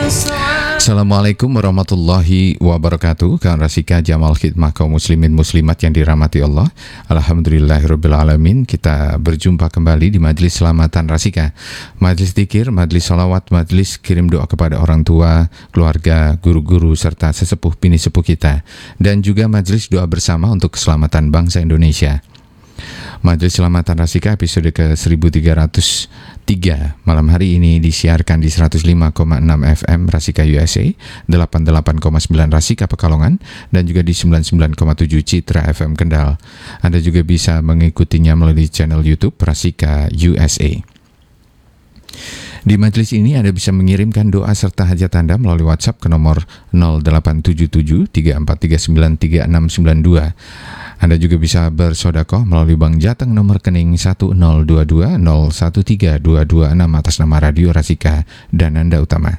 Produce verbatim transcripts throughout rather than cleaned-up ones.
Assalamualaikum warahmatullahi wabarakatuh. Kawan Rasika Jamal Khidmah kaum muslimin muslimat yang dirahmati Allah. Alhamdulillahirabbil alamin. Kita berjumpa kembali di Majelis Selamatan Rasika. Majelis zikir, majelis salawat, majelis kirim doa kepada orang tua, keluarga, guru-guru serta sesepuh bini sepuh kita, dan juga majelis doa bersama untuk keselamatan bangsa Indonesia. Majelis Selamatan Rasika episode ke seribu tiga ratus tiga malam hari ini disiarkan di seratus lima koma enam F M Rasika U S A, delapan puluh delapan koma sembilan Rasika Pekalongan, dan juga di sembilan puluh sembilan koma tujuh Citra F M Kendal. Anda juga bisa mengikutinya melalui channel YouTube Rasika U S A. Di majelis ini Anda bisa mengirimkan doa serta hajat Anda melalui WhatsApp ke nomor nol delapan tujuh tujuh tiga empat tiga sembilan tiga enam sembilan dua. Anda juga bisa bersodakoh melalui Bank Jateng nomor rekening satu nol dua dua nol satu tiga dua dua enam atas nama Radio Rasika dan Anda Utama.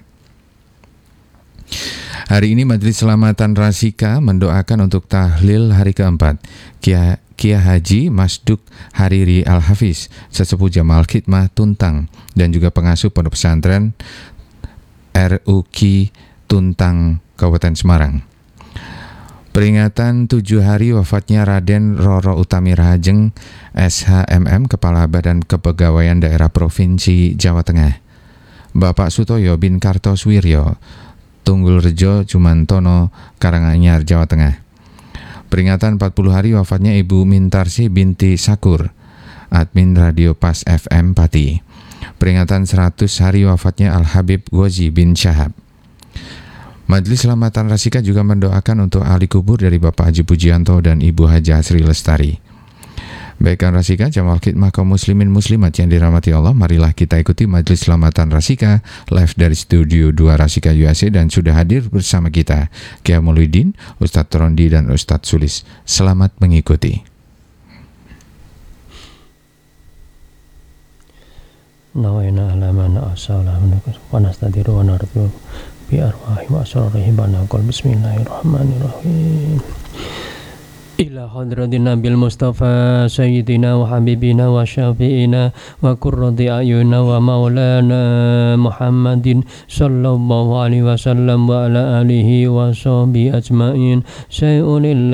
Hari ini Majelis Selamatan Rasika mendoakan untuk tahlil hari keempat Kia, Kia Haji Masduk Hariri Al-Hafiz, Sesepuh Jamal Khidmah Tuntang, dan juga pengasuh Pondok Pesantren R U Q Tuntang Kabupaten Semarang. Peringatan tujuh hari wafatnya Raden Roro Utami Rahajeng S H M M, Kepala Badan Kepegawaian Daerah Provinsi Jawa Tengah. Bapak Sutoyo bin Kartoswiryo, Tunggulrejo Jumantono, Karanganyar, Jawa Tengah. Peringatan empat puluh hari wafatnya Ibu Mintarsi binti Sakur, admin Radio Pas F M Pati. Peringatan seratus hari wafatnya Al Habib Ghazi bin Syahab. Majelis Selamatan Rasika juga mendoakan untuk ahli kubur dari Bapak Haji Pujianto dan Ibu Haja Sri Lestari. Baikkan Rasika, Jamal Khidmah kaum muslimin muslimat yang dirahmati Allah, marilah kita ikuti Majelis Selamatan Rasika live dari Studio dua Rasika U S A, dan sudah hadir bersama kita Kiai Maulidin, Ustadz Rondi, dan Ustadz Sulis. Selamat mengikuti. Nawaina alamana asala wa nastadiru wa narju bi arwahi wa asrarihim banaqul bismillahirrahmanirrahim. Ila hadratin Nabil Mustafa Sayyidina wa Habibina wa Syafi'ina wa Qurrati Ayuna wa Maulana Muhammadin sallallahu alaihi wasallam wa ala alihi wa sahbihi ajma'in. Sayyidina